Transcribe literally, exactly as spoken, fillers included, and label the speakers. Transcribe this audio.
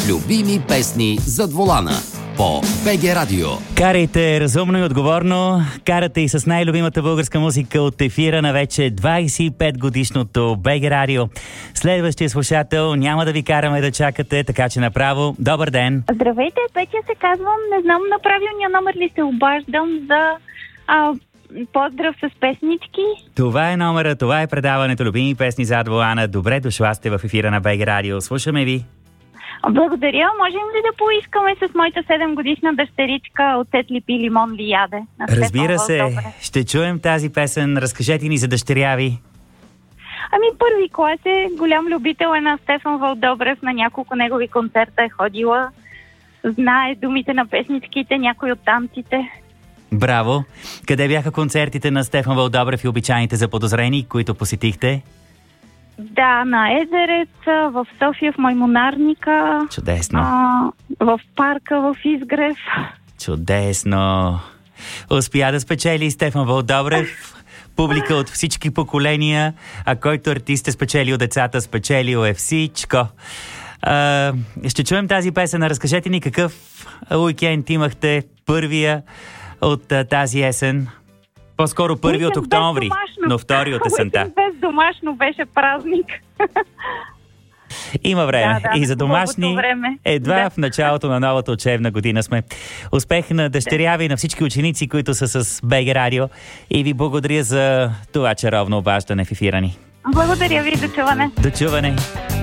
Speaker 1: Любими песни зад волана по БГ Радио.
Speaker 2: Карайте разумно и отговорно. Карате и с най-любимата българска музика от ефира на вече двайсет и пет годишното БГ Радио. Следващия слушател няма да ви караме да чакате, така че направо добър ден.
Speaker 3: Здравейте, Петя се казвам. Не знам на правилния номер ли се обаждам за а, поздрав с песнички.
Speaker 2: Това е номера, това е предаването Любими песни зад волана. Добре дошла сте в ефира на БГ Радио. Слушаме ви.
Speaker 3: Благодаря. Можем ли да поискаме с моята седемгодишна дъщеричка "Оцет ли пи, лимон ли яде"?
Speaker 2: Разбира се, ще чуем тази песен. Разкажете ни за дъщеря ви.
Speaker 3: Ами първи клас е, голям любител е на Стефан Вълдобрев, на няколко негови концерта е ходила. Знае думите на песничките, някои от танците.
Speaker 2: Браво! Къде бяха концертите на Стефан Вълдобрев и обичайните заподозрени, които посетихте?
Speaker 3: Да, на Езерец, в София, в Маймонарника.
Speaker 2: Чудесно.
Speaker 3: А, в парка, в Изгрев.
Speaker 2: Чудесно. Успя да спечели Стефан Вълдобрев. Публика от всички поколения, а който артист е спечелил децата, спечелил е всичко. А, ще чуем тази песен. Разкажете ни какъв уикенд имахте, първия от а, тази есен. По-скоро първи
Speaker 3: Уикенд
Speaker 2: от октомври, но втори от есента.
Speaker 3: Уикенд без домашно беше празник.
Speaker 2: Има време.
Speaker 3: Да, да,
Speaker 2: и за домашни едва
Speaker 3: да.
Speaker 2: В началото на новата учебна година сме. Успех на дъщеря ви и на всички ученици, които са с БГ Радио, и ви благодаря за това чаровно обаждане в ефира ни.
Speaker 3: Благодаря ви, до чуване.
Speaker 2: До чуване.